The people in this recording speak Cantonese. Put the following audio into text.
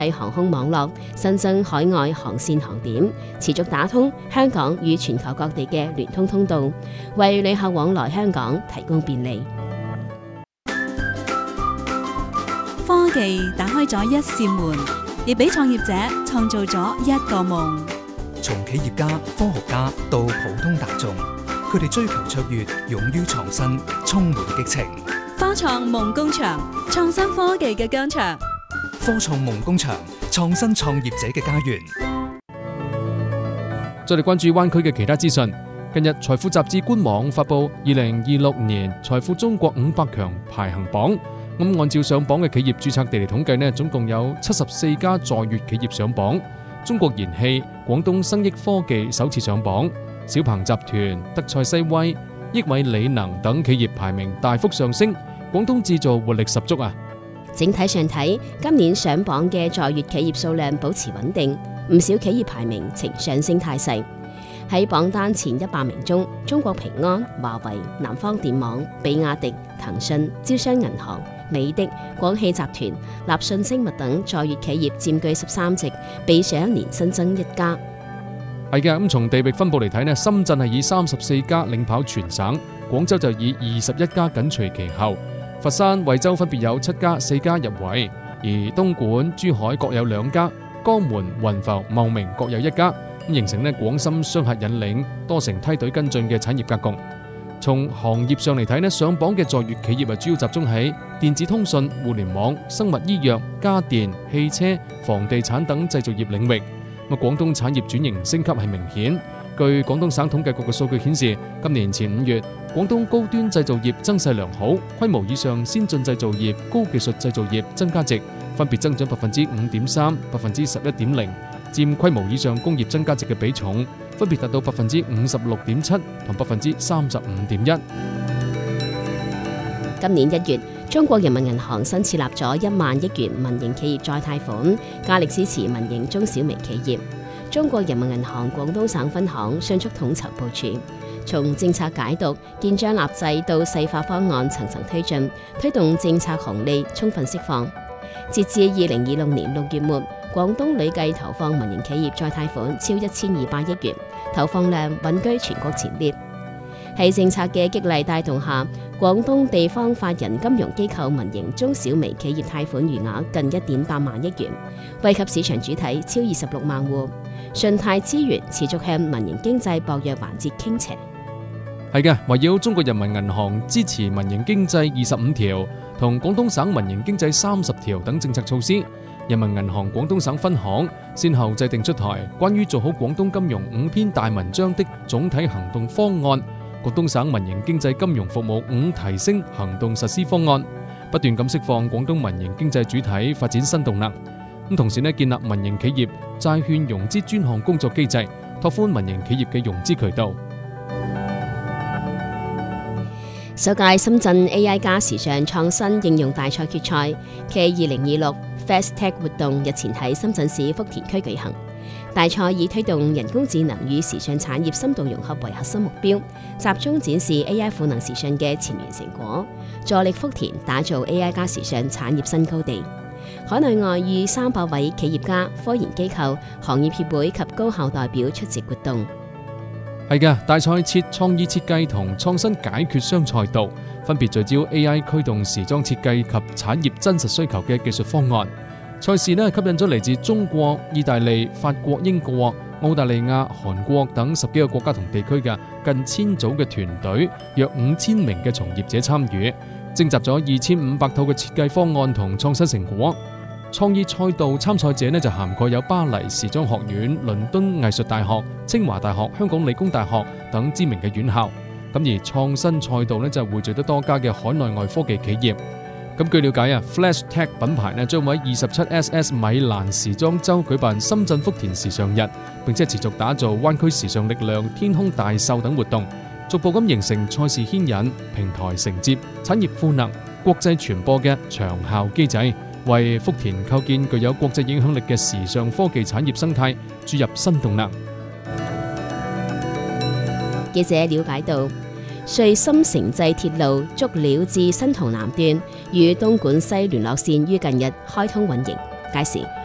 喺航空網絡新增海外航線航點，持續打通香港與全球各地嘅聯通通道，為旅客往來香港提供便利。 科技打開咗一扇門，亦俾創業者創造咗一個夢。 從企業家、科學家到普通大眾，佢哋追求卓越，勇於創新，充滿激情。 科創夢工場，創新科技嘅疆場。 科創夢工場，創新創業者嘅家園。 再嚟關注灣區嘅其他資訊。近日，財富雜誌官網發布2026年財富中國500強排行榜。咁按照上榜嘅企業註冊地嚟統計呢，總共有74家在粵企業上榜。中國燃氣、廣東生益科技首次上榜，小鵬集團、德賽西威、億偉理能等企業排名大幅上升。廣東製造活力十足啊！ 整體上睇，今年上榜嘅在粵企業數量保持穩定，唔少企業排名呈上升態勢。喺榜單前100名中，中國平安、華為、南方電網、比亞迪、騰訊、招商銀行、美的、廣汽集團、立訊精密等在粵企業佔據13席，比上一年新增1家。 係嘅，咁從地域分佈嚟睇呢，深圳係以34家領跑全省，廣州就以21家緊隨其後，佛山、惠州分別有7家、4家入圍，而東莞、珠海各有2家，江門、雲浮、茂名各有1家，咁形成呢廣深雙核引領、多城梯隊跟進嘅產業格局。從行業上嚟睇呢，上榜嘅在粵企業主要集中喺電子通訊、互聯網、生物醫藥、家電、汽車、房地產等製造業領域。咁廣東產業轉型升級係明顯。據廣東省統計局嘅數據顯示，今年前5月，廣東高端製造業增勢良好，規模以上先進製造業、高技術製造業增加值分別增長5.3%、11.0%，佔規模以上工業增加值嘅比重分別達到56.7%同35.1%。 今年1月，中國人民銀行新設立咗1萬億元民營企業再貸款，加力支持民營中小微企業。中國人民銀行廣東省分行迅速統籌部署，從政策解讀、建章立制到細化方案層層推進，推動政策紅利充分釋放。截至2026年6月末，廣東累計投放民營企業再貸款超1200億元，投放量穩居全國前列。喺政策嘅激勵帶動下，廣東地方法人金融機構民營中小微企業貸款餘額近1.8萬億元，惠及市場主體超26萬戶。信貸資源持續向民營經濟薄弱環節傾斜。 係嘅，圍繞中國人民銀行支持民營經濟25條同廣東省民營經濟30條等政策措施，人民銀行廣東省分行先後制定出台關於做好廣東金融5篇大文章的總體行動方案，廣東省民營經濟金融服務5提升行動實施方案，不斷咁釋放廣東民營經濟主體發展新動能。咁同時建立民營企業債券融資專項工作機制，拓寬民營企業嘅融資渠道。 首屆深圳 AI 加時尚創新應用大賽決賽暨2026 FastTech 活動日前喺深圳市福田區舉行。大賽以推動人工智能與時尚產業深度融合為核心目標，集中展示 AI 賦能時尚嘅前沿成果，助力福田打造 AI 加時尚產業新高地。海內外逾300位企業家、科研機構、行業協會及高校代表出席活動。 係嘅，大賽設創意設計同創新解決雙賽道，分別聚焦 AI 驅動時裝設計及產業真實需求嘅技術方案。賽事吸引咗嚟自中國、意大利、法國、英國、澳大利亞、韓國等10幾個國家同地區嘅近1000組嘅團隊，約5000名嘅從業者參與，徵集咗2500套嘅設計方案同創新成果。創意賽道參賽者就涵蓋有巴黎時裝學院、倫敦藝術大學、清華大學、香港理工大學等知名嘅院校。咁而創新賽道就匯聚得多家嘅海內外科技企業。咁據了解，Flash Tech 品牌將會喺27SS 米蘭時裝周舉辦深圳福田時尚日，並且持續打造灣區時尚力量、天空大秀等活動，逐步咁形成賽事牽引、平台承接、產業賦能、國際傳播嘅長效機制，為福田構建具有國際影響力嘅時尚科技產業生態注入新動能。 記者了解到，穗深城際鐵路竹料至新濠南段與東莞西聯絡線於近日開通運營，屆時